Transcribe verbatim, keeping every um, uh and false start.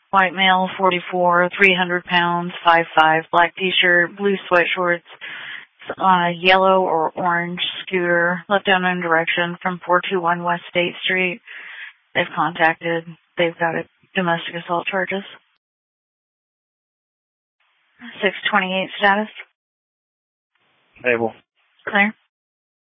White male, forty-four, three hundred pounds, five five, black t-shirt, blue sweatshorts, on a yellow or orange scooter, left unknown direction from four two one West State Street. They've contacted. They've got a domestic assault charges. six twenty-eight status. Stable. Clear.